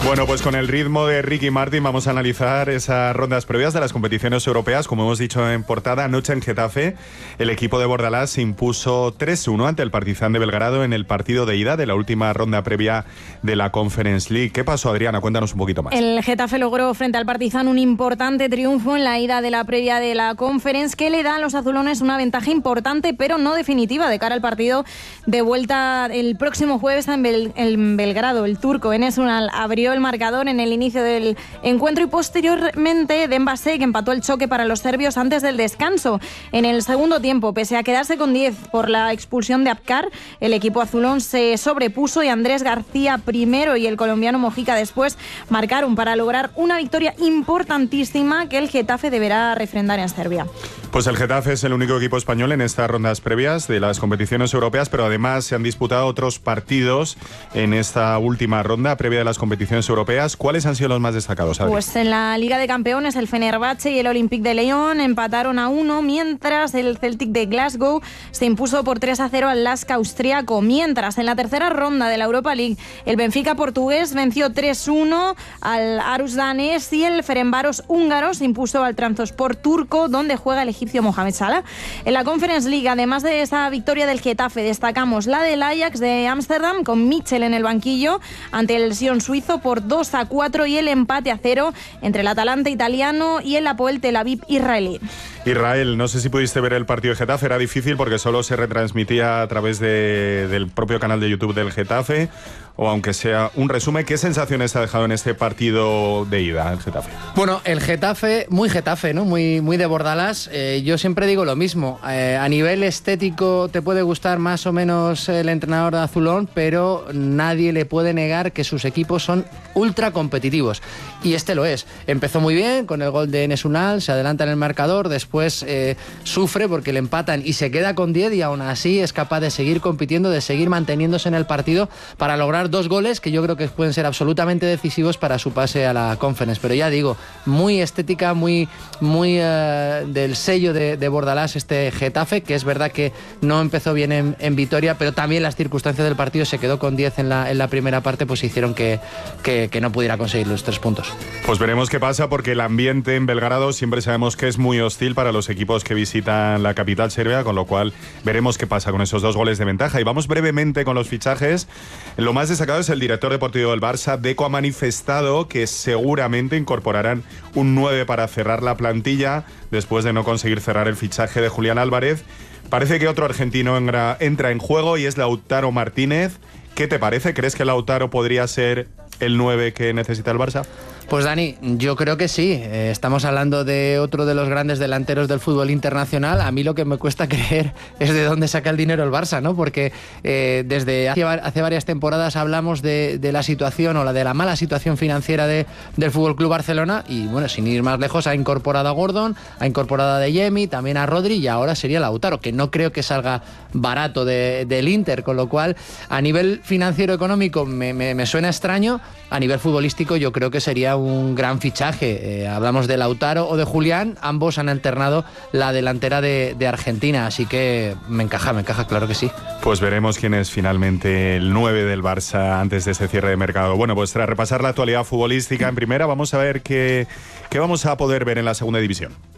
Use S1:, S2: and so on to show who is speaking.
S1: Bueno, pues con el ritmo de Ricky Martin vamos a analizar esas rondas previas de las competiciones europeas. Como hemos dicho en portada, anoche en Getafe el equipo de Bordalás se impuso 3-1 ante el Partizan de Belgrado en el partido de ida de la última ronda previa de la Conference League. ¿Qué pasó, Adriana? Cuéntanos un poquito más.
S2: El Getafe logró frente al Partizan un importante triunfo en la ida de la previa de la Conference, que le da a los azulones una ventaja importante, pero no definitiva, de cara al partido de vuelta el próximo jueves en Belgrado. El turco Enes Ünal abrió el marcador en el inicio del encuentro y posteriormente Dembasek empató el choque para los serbios antes del descanso. En el segundo tiempo, pese a quedarse con 10 por la expulsión de Apkar, el equipo azulón se sobrepuso y Andrés García primero y el colombiano Mojica después marcaron para lograr una victoria importantísima que el Getafe deberá refrendar en Serbia.
S1: Pues el Getafe es el único equipo español en estas rondas previas de las competiciones europeas, pero además se han disputado otros partidos en esta última ronda previa de las competiciones europeas. ¿Cuáles han sido los más destacados, Adri?
S2: Pues en la Liga de Campeones el Fenerbahce y el Olympique de Lyon empataron a 1, mientras el Celtic de Glasgow se impuso por 3-0 al Lask austriaco. Mientras en la tercera ronda de la Europa League el Benfica portugués venció 3-1 al Aarhus danés y el Ferencváros húngaro se impuso al Trabzonspor turco, donde juega el egipcio Mohamed Salah. En la Conference League, además de esa victoria del Getafe, destacamos la del Ajax de Ámsterdam con Mitchell en el banquillo ante el Sion suizo por 2-4 y el empate a 0 entre el Atalanta italiano y el Hapoel Tel Aviv israelí.
S1: Israel, no sé si pudiste ver el partido de Getafe, era difícil porque solo se retransmitía a través del propio canal de YouTube del Getafe, o aunque sea un resumen, ¿qué sensaciones ha dejado en este partido de ida el Getafe?
S3: Bueno, el Getafe, ¿no? Muy de Bordalás. Yo siempre digo lo mismo. A nivel estético te puede gustar más o menos el entrenador de azulón, pero nadie le puede negar que sus equipos son ultra competitivos. Y este lo es. Empezó muy bien con el gol de Enes Ünal, se adelanta en el marcador, después sufre porque le empatan y se queda con 10 y aún así es capaz de seguir compitiendo, de seguir manteniéndose en el partido para lograr 2 goles que yo creo que pueden ser absolutamente decisivos para su pase a la Conference. Pero ya digo, muy estética, muy del sello de Bordalás este Getafe, que es verdad que no empezó bien en Vitoria, pero también las circunstancias del partido, se quedó con 10 en la primera parte, pues hicieron que no pudiera conseguir los 3 puntos.
S1: Pues veremos qué pasa, porque el ambiente en Belgrado siempre sabemos que es muy hostil para los equipos que visitan la capital serbia, con lo cual veremos qué pasa con esos 2 goles de ventaja. Y vamos brevemente con los fichajes. Lo más destacado es el director deportivo del Barça. Deco ha manifestado que seguramente incorporarán un 9 para cerrar la plantilla después de no conseguir cerrar el fichaje de Julián Álvarez. Parece que otro argentino entra en juego y es Lautaro Martínez. ¿Qué te parece? ¿Crees que Lautaro podría ser el 9 que necesita el Barça?
S3: Pues Dani, yo creo que sí. Estamos hablando de otro de los grandes delanteros del fútbol internacional. A mí lo que me cuesta creer es de dónde saca el dinero el Barça, ¿no? Porque desde hace varias temporadas hablamos de la situación o de la mala situación financiera del FC Barcelona y, bueno, sin ir más lejos, ha incorporado a Gordon, ha incorporado a De Jemi, también a Rodri y ahora sería Lautaro, que no creo que salga barato del Inter, con lo cual a nivel financiero económico me suena extraño. A nivel futbolístico yo creo que sería un gran fichaje. Hablamos de Lautaro o de Julián, ambos han alternado la delantera de Argentina, así que me encaja, claro que sí.
S1: Pues veremos quién es finalmente el 9 del Barça antes de ese cierre de mercado. Bueno, pues tras repasar la actualidad futbolística en primera, vamos a ver qué vamos a poder ver en la segunda división.